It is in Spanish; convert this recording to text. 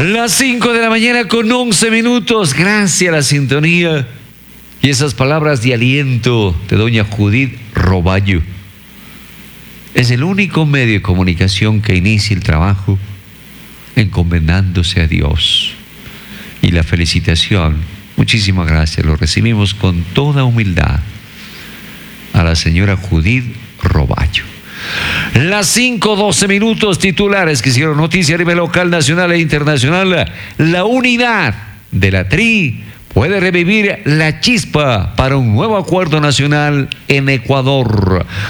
Las 5 de la mañana con 11 minutos. Gracias a la sintonía y esas palabras de aliento de doña Judith Roballo. Es el único medio de comunicación que inicia el trabajo encomendándose a Dios. Y la felicitación, muchísimas gracias, lo recibimos con toda humildad a la señora Judith Roballo. Las 5:12 minutos, titulares que hicieron noticia a nivel local, nacional e internacional. La unidad de la TRI puede revivir la chispa para un nuevo acuerdo nacional en Ecuador.